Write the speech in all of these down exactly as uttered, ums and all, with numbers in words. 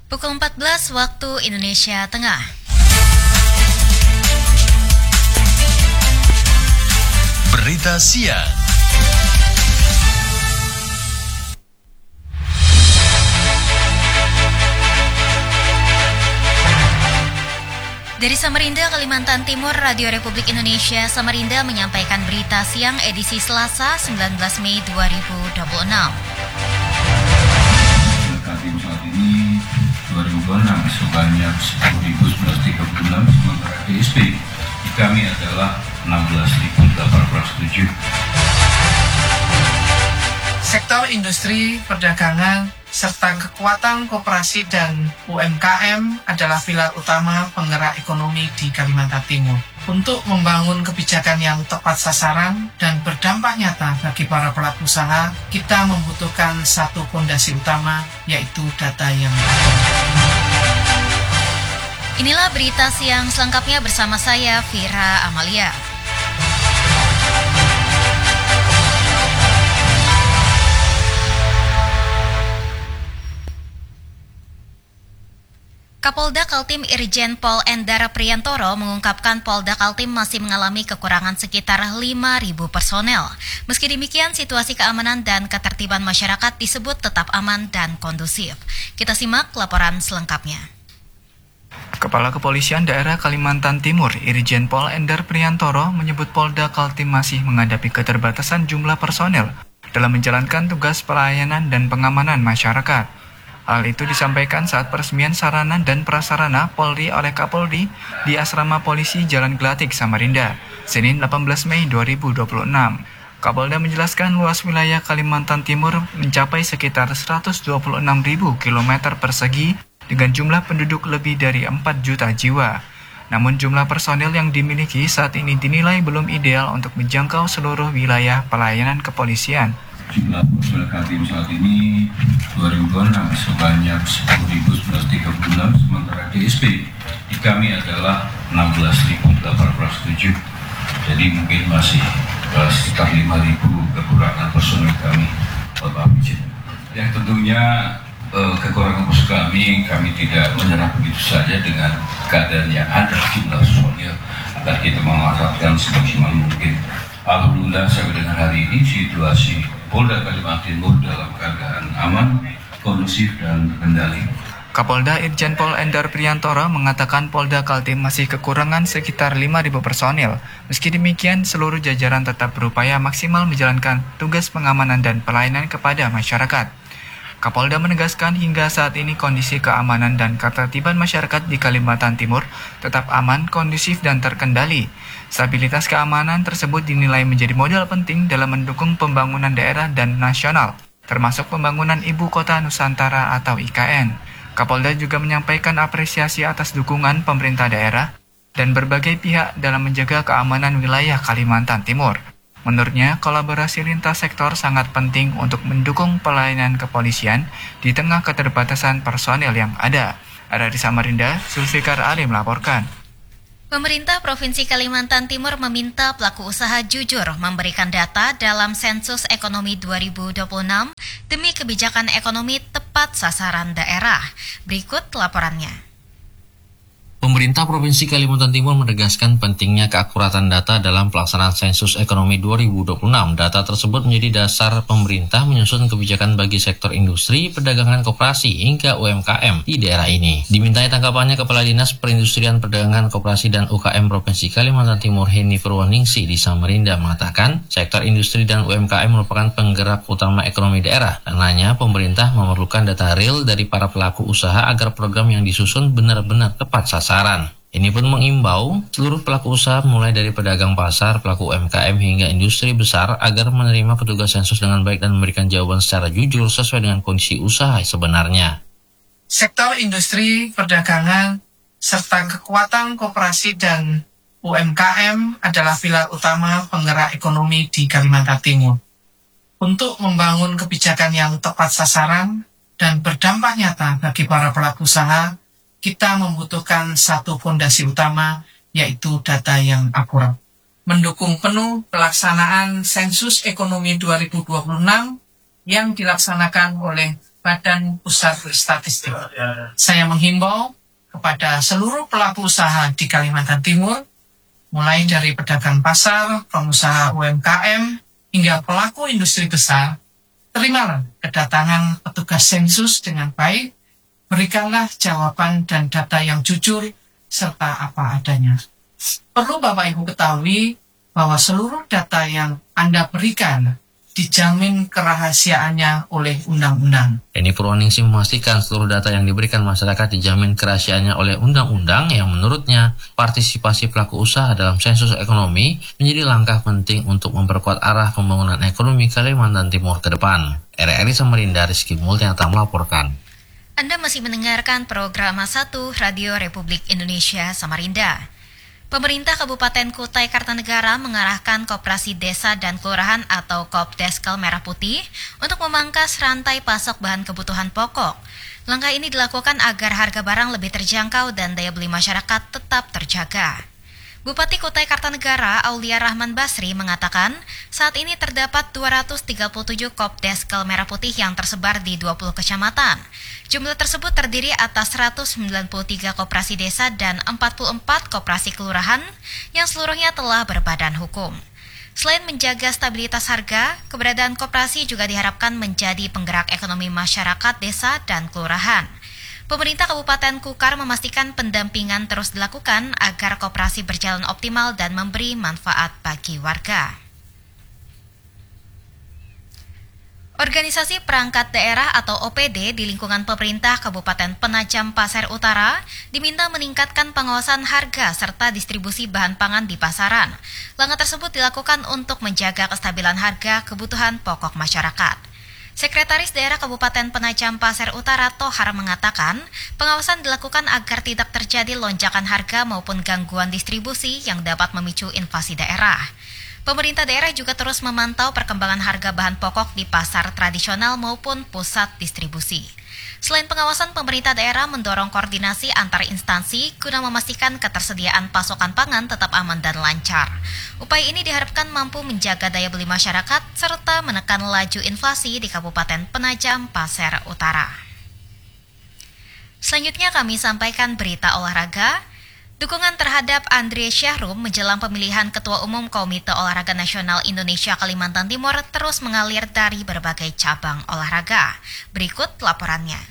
Pukul empat belas waktu Indonesia Tengah. Berita siang. Dari Samarinda, Kalimantan Timur, Radio Republik Indonesia Samarinda menyampaikan berita siang edisi Selasa sembilan belas Mei dua ribu dua puluh enam. Saat ini dua ribu dua puluh enam sebanyak sepuluh ribu sembilan ratus tiga puluh enam, sementara D S P di kami adalah enam belas ribu delapan ratus tujuh. Sektor industri, perdagangan, serta kekuatan koperasi dan U M K M adalah pilar utama penggerak ekonomi di Kalimantan Timur. Untuk membangun kebijakan yang tepat sasaran dan berdampak nyata bagi para pelaku usaha, kita membutuhkan satu fondasi utama, yaitu data yang Inilah berita siang selengkapnya bersama saya, Vira Amalia. Kapolda Kaltim Irjen Pol Endar Priantoro mengungkapkan Polda Kaltim masih mengalami kekurangan sekitar lima ribu personel. Meski demikian, situasi keamanan dan ketertiban masyarakat disebut tetap aman dan kondusif. Kita simak laporan selengkapnya. Kepala Kepolisian Daerah Kalimantan Timur Irjen Pol Endar Priantoro menyebut Polda Kaltim masih menghadapi keterbatasan jumlah personel dalam menjalankan tugas pelayanan dan pengamanan masyarakat. Hal itu disampaikan saat peresmian sarana dan prasarana Polri oleh Kapolri di Asrama Polisi Jalan Gelatik, Samarinda, Senin delapan belas Mei dua ribu dua puluh enam. Kapolda menjelaskan luas wilayah Kalimantan Timur mencapai sekitar seratus dua puluh enam ribu kilometer persegi dengan jumlah penduduk lebih dari empat juta jiwa. Namun jumlah personel yang dimiliki saat ini dinilai belum ideal untuk menjangkau seluruh wilayah pelayanan kepolisian. Jumlah personel Kaltim saat ini dua ribu dua puluh enam sebanyak sepuluh ribu sembilan ratus tiga puluh enam, sementara D S P di kami adalah enam belas ribu delapan ratus tujuh. Jadi mungkin masih uh, sekitar lima ribu kekurangan personel kami, Bapak Presiden. Yang tentunya uh, kekurangan personel kami, kami tidak menyerah begitu saja dengan keadaan yang ada jumlah personel, agar kita memanfaatkan semaksimal mungkin. Alhamdulillah sampai dengan hari ini situasi Polda Kalimantan Timur dalam keadaan aman, kondusif, dan terkendali. Kapolda Irjen Pol Endar Priantoro mengatakan Polda Kaltim masih kekurangan sekitar lima ribu personil. Meski demikian, seluruh jajaran tetap berupaya maksimal menjalankan tugas pengamanan dan pelayanan kepada masyarakat. Kapolda menegaskan hingga saat ini kondisi keamanan dan ketertiban masyarakat di Kalimantan Timur tetap aman, kondusif, dan terkendali. Stabilitas keamanan tersebut dinilai menjadi modal penting dalam mendukung pembangunan daerah dan nasional, termasuk pembangunan Ibu Kota Nusantara atau I K N. Kapolda juga menyampaikan apresiasi atas dukungan pemerintah daerah dan berbagai pihak dalam menjaga keamanan wilayah Kalimantan Timur. Menurutnya, kolaborasi lintas sektor sangat penting untuk mendukung pelayanan kepolisian di tengah keterbatasan personel yang ada. Ada di Samarinda, Zulfikar Ali melaporkan. Pemerintah Provinsi Kalimantan Timur meminta pelaku usaha jujur memberikan data dalam sensus ekonomi dua ribu dua puluh enam demi kebijakan ekonomi tepat sasaran daerah. Berikut laporannya. Pemerintah Provinsi Kalimantan Timur menegaskan pentingnya keakuratan data dalam pelaksanaan sensus ekonomi dua ribu dua puluh enam. Data tersebut menjadi dasar pemerintah menyusun kebijakan bagi sektor industri, perdagangan koperasi, hingga U M K M di daerah ini. Dimintai tanggapannya Kepala Dinas Perindustrian Perdagangan Koperasi dan U K M Provinsi Kalimantan Timur Heni Purwaningsi di Samarinda mengatakan, sektor industri dan U M K M merupakan penggerak utama ekonomi daerah. Karenanya, pemerintah memerlukan data real dari para pelaku usaha agar program yang disusun benar-benar tepat sasaran. Saran. Ini pun mengimbau seluruh pelaku usaha mulai dari pedagang pasar, pelaku U M K M hingga industri besar agar menerima petugas sensus dengan baik dan memberikan jawaban secara jujur sesuai dengan kondisi usaha sebenarnya. sektor industri, perdagangan, serta kekuatan koperasi dan U M K M adalah pilar utama penggerak ekonomi di Kalimantan Timur. Untuk membangun kebijakan yang tepat sasaran dan berdampak nyata bagi para pelaku usaha, kita membutuhkan satu fondasi utama, yaitu data yang akurat. Mendukung penuh pelaksanaan sensus ekonomi dua ribu dua puluh enam yang dilaksanakan oleh Badan Pusat Statistik. Saya menghimbau kepada seluruh pelaku usaha di Kalimantan Timur, mulai dari pedagang pasar, pengusaha U M K M, hingga pelaku industri besar, terimalah kedatangan petugas sensus dengan baik, berikanlah jawaban dan data yang jujur, serta apa adanya. Perlu Bapak Ibu ketahui bahwa seluruh data yang Anda berikan dijamin kerahasiaannya oleh undang-undang. Eni Purwaningsih memastikan seluruh data yang diberikan masyarakat dijamin kerahasiaannya oleh undang-undang yang menurutnya partisipasi pelaku usaha dalam sensus ekonomi menjadi langkah penting untuk memperkuat arah pembangunan ekonomi Kalimantan Timur ke depan. R R I Samarinda, Rizky Multiata melaporkan. Anda masih mendengarkan program satu Radio Republik Indonesia Samarinda. Pemerintah Kabupaten Kutai Kartanegara mengarahkan Koperasi Desa dan Kelurahan atau Kopdeskel Merah Putih untuk memangkas rantai pasok bahan kebutuhan pokok. Langkah ini dilakukan agar harga barang lebih terjangkau dan daya beli masyarakat tetap terjaga. Bupati Kutai Kartanegara Aulia Rahman Basri mengatakan saat ini terdapat dua ratus tiga puluh tujuh Kopdeskel Merah Putih yang tersebar di dua puluh kecamatan. Jumlah tersebut terdiri atas seratus sembilan puluh tiga koperasi desa dan empat puluh empat koperasi kelurahan yang seluruhnya telah berbadan hukum. Selain menjaga stabilitas harga, keberadaan koperasi juga diharapkan menjadi penggerak ekonomi masyarakat desa dan kelurahan. Pemerintah Kabupaten Kukar memastikan pendampingan terus dilakukan agar koperasi berjalan optimal dan memberi manfaat bagi warga. Organisasi Perangkat Daerah atau O P D di lingkungan pemerintah Kabupaten Penajam Pasir Utara diminta meningkatkan pengawasan harga serta distribusi bahan pangan di pasaran. Langkah tersebut dilakukan untuk menjaga kestabilan harga kebutuhan pokok masyarakat. Sekretaris Daerah Kabupaten Penajam Pasir Utara Tohar mengatakan, pengawasan dilakukan agar tidak terjadi lonjakan harga maupun gangguan distribusi yang dapat memicu inflasi daerah. Pemerintah daerah juga terus memantau perkembangan harga bahan pokok di pasar tradisional maupun pusat distribusi. Selain pengawasan, pemerintah daerah mendorong koordinasi antar instansi guna memastikan ketersediaan pasokan pangan tetap aman dan lancar. Upaya ini diharapkan mampu menjaga daya beli masyarakat serta menekan laju inflasi di Kabupaten Penajam Pasir Utara. Selanjutnya kami sampaikan berita olahraga. Dukungan terhadap Andre Syahrum menjelang pemilihan Ketua Umum Komite Olahraga Nasional Indonesia Kalimantan Timur terus mengalir dari berbagai cabang olahraga. Berikut laporannya.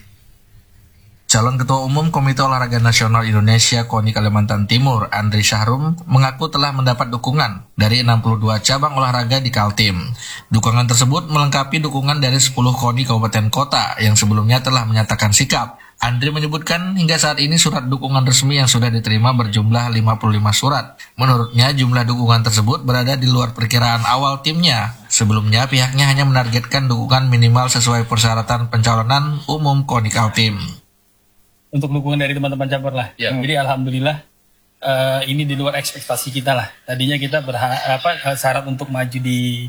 Calon Ketua Umum Komite Olahraga Nasional Indonesia KONI Kalimantan Timur, Andre Syahrum, mengaku telah mendapat dukungan dari enam puluh dua cabang olahraga di Kaltim. Dukungan tersebut melengkapi dukungan dari sepuluh KONI kabupaten kota yang sebelumnya telah menyatakan sikap. Andre menyebutkan hingga saat ini surat dukungan resmi yang sudah diterima berjumlah lima puluh lima surat. Menurutnya jumlah dukungan tersebut berada di luar perkiraan awal timnya. Sebelumnya pihaknya hanya menargetkan dukungan minimal sesuai persyaratan pencalonan umum KONI Kaltim. Untuk dukungan dari teman-teman cabur lah. Ya. Jadi alhamdulillah uh, ini di luar ekspektasi kita lah. Tadinya kita berha- apa syarat untuk maju di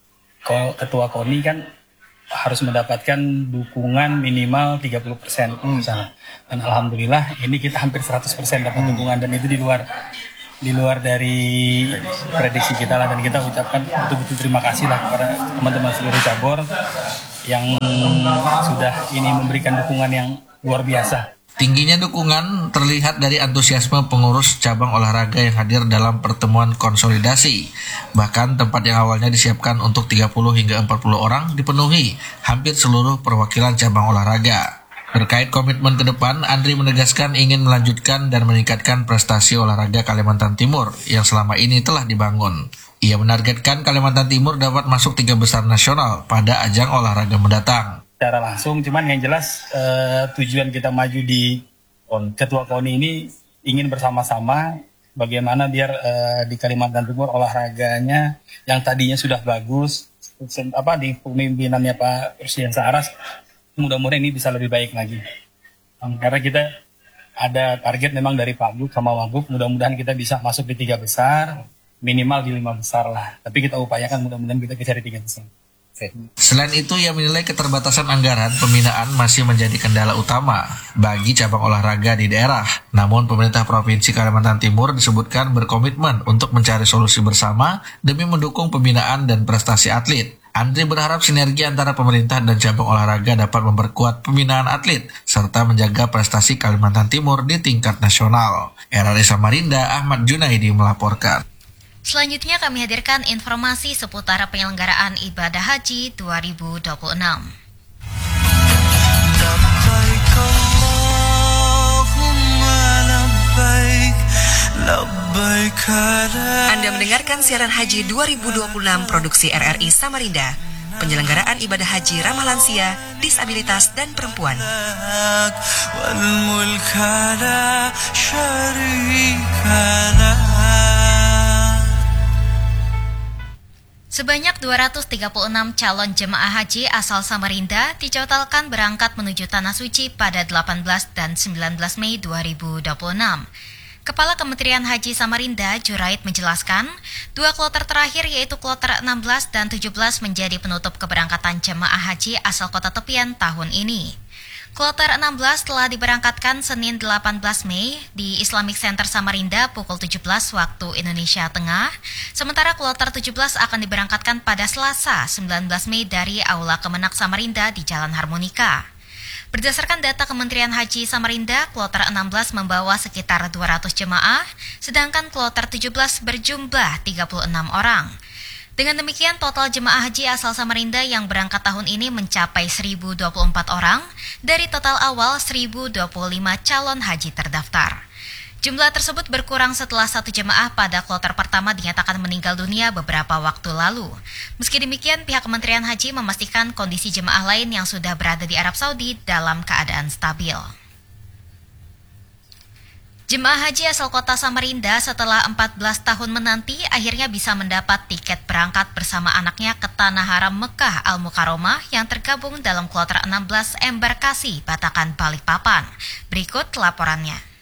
ko- ketua KONI kan harus mendapatkan dukungan minimal tiga puluh persen misalnya. Dan alhamdulillah ini kita hampir seratus persen dapat dukungan dan itu di luar di luar dari prediksi kita lah, dan kita ucapkan betul-betul terima kasih lah kepada teman-teman seluruh cabur yang sudah ini memberikan dukungan yang luar biasa. Tingginya dukungan terlihat dari antusiasme pengurus cabang olahraga yang hadir dalam pertemuan konsolidasi. Bahkan tempat yang awalnya disiapkan untuk tiga puluh hingga empat puluh orang dipenuhi hampir seluruh perwakilan cabang olahraga. Terkait komitmen ke depan, Andri menegaskan ingin melanjutkan dan meningkatkan prestasi olahraga Kalimantan Timur yang selama ini telah dibangun. Ia menargetkan Kalimantan Timur dapat masuk tiga besar nasional pada ajang olahraga mendatang. Secara langsung, cuman yang jelas uh, tujuan kita maju di Ketua KONI ini ingin bersama-sama bagaimana biar uh, di Kalimantan Timur olahraganya yang tadinya sudah bagus, apa di pemimpinannya Pak Presiden Saras, mudah-mudahan ini bisa lebih baik lagi. Um, karena kita ada target memang dari Pak Gub sama Wagub, mudah-mudahan kita bisa masuk di tiga besar, minimal di lima besar lah. Tapi kita upayakan mudah-mudahan kita bisa di tiga besar. Selain itu, ia menilai keterbatasan anggaran pembinaan masih menjadi kendala utama bagi cabang olahraga di daerah. Namun pemerintah Provinsi Kalimantan Timur disebutkan berkomitmen untuk mencari solusi bersama demi mendukung pembinaan dan prestasi atlet. Andri berharap sinergi antara pemerintah dan cabang olahraga dapat memperkuat pembinaan atlet serta menjaga prestasi Kalimantan Timur di tingkat nasional. R R I Samarinda, Ahmad Junaidi melaporkan. Selanjutnya kami hadirkan informasi seputar penyelenggaraan ibadah haji dua ribu dua puluh enam. Anda mendengarkan siaran haji dua ribu dua puluh enam produksi R R I Samarinda. Penyelenggaraan ibadah haji ramah lansia, disabilitas, dan perempuan. Sebanyak dua ratus tiga puluh enam calon jemaah haji asal Samarinda dijadwalkan berangkat menuju Tanah Suci pada delapan belas dan sembilan belas Mei dua ribu dua puluh enam. Kepala Kementerian Haji Samarinda, Juraid, menjelaskan, dua kloter terakhir yaitu kloter enam belas dan tujuh belas menjadi penutup keberangkatan jemaah haji asal kota tepian tahun ini. Kloter enam belas telah diberangkatkan Senin delapan belas Mei di Islamic Center Samarinda pukul tujuh belas waktu Indonesia Tengah, sementara kloter tujuh belas akan diberangkatkan pada Selasa sembilan belas Mei dari Aula Kemenak Samarinda di Jalan Harmonika. Berdasarkan data Kementerian Haji Samarinda, kloter enam belas membawa sekitar dua ratus jemaah, sedangkan kloter tujuh belas berjumlah tiga puluh enam orang. Dengan demikian, total jemaah haji asal Samarinda yang berangkat tahun ini mencapai seribu dua puluh empat orang dari total awal seribu dua puluh lima calon haji terdaftar. Jumlah tersebut berkurang setelah satu jemaah pada kloter pertama dinyatakan meninggal dunia beberapa waktu lalu. Meski demikian, pihak Kementerian Haji memastikan kondisi jemaah lain yang sudah berada di Arab Saudi dalam keadaan stabil. Jemaah haji asal kota Samarinda setelah empat belas tahun menanti akhirnya bisa mendapat tiket berangkat bersama anaknya ke Tanah Haram Mekah Al-Mukarramah yang tergabung dalam kloter enam belas embarkasi Batakan Balikpapan. Berikut laporannya.